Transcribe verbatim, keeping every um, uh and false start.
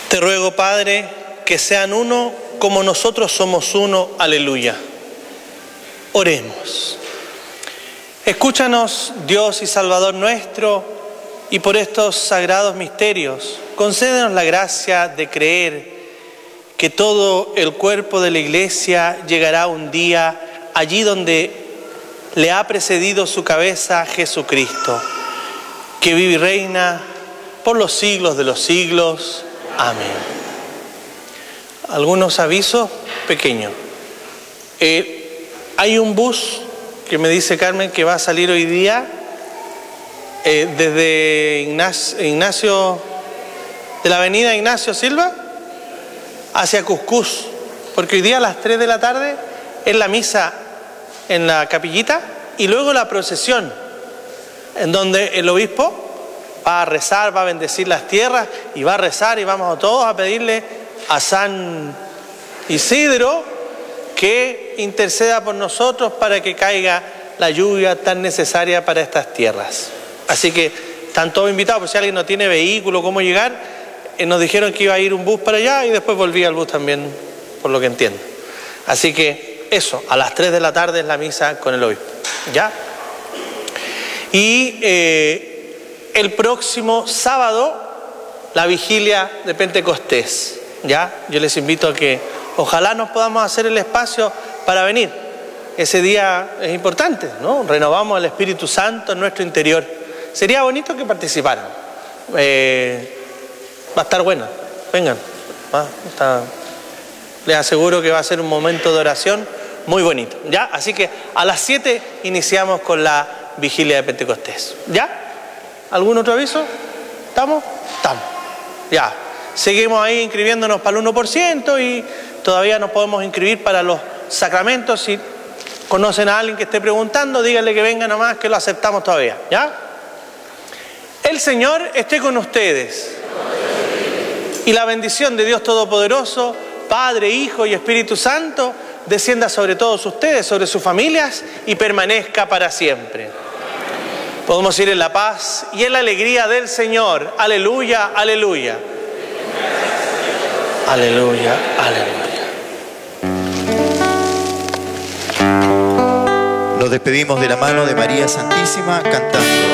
Te ruego, Padre, que sean uno como nosotros somos uno. Aleluya. Oremos. Escúchanos, Dios y Salvador nuestro, y por estos sagrados misterios, concédenos la gracia de creer que todo el cuerpo de la Iglesia llegará un día allí donde le ha precedido su cabeza, Jesucristo, que vive y reina por los siglos de los siglos. Amén. Algunos avisos pequeños. Eh, hay un bus que me dice Carmen que va a salir hoy día eh, desde Ignacio, Ignacio, de la avenida Ignacio Silva hacia Cuscús, porque hoy día a las tres de la tarde es la misa en la capillita y luego la procesión, en donde el obispo va a rezar, va a bendecir las tierras y va a rezar y vamos todos a pedirle a San Isidro que interceda por nosotros para que caiga la lluvia tan necesaria para estas tierras. Así que están todos invitados, por si alguien no tiene vehículo, cómo llegar, eh, nos dijeron que iba a ir un bus para allá y después volvía el bus también, por lo que entiendo. Así que eso, a las tres de la tarde es la misa con el obispo, ¿ya? Y eh, el próximo sábado, la vigilia de Pentecostés, ¿ya? Yo les invito a que ojalá nos podamos hacer el espacio para venir. Ese día es importante, ¿no? Renovamos el Espíritu Santo en nuestro interior. Sería bonito que participaran. Eh, va a estar bueno. Vengan. ¿Va? Está... Les aseguro que va a ser un momento de oración muy bonito, ¿ya? Así que a las siete iniciamos con la vigilia de Pentecostés, ¿ya? ¿Algún otro aviso? ¿Estamos? Estamos. Ya. Seguimos ahí inscribiéndonos para el uno por ciento y todavía nos podemos inscribir para los sacramentos. Si conocen a alguien que esté preguntando, díganle que venga nomás, que lo aceptamos todavía, ¿ya? El Señor esté con ustedes. Y la bendición de Dios Todopoderoso, Padre, Hijo y Espíritu Santo, descienda sobre todos ustedes, sobre sus familias y permanezca para siempre. Podemos ir en la paz y en la alegría del Señor. Aleluya, aleluya. Aleluya, aleluya. Nos despedimos de la mano de María Santísima cantando.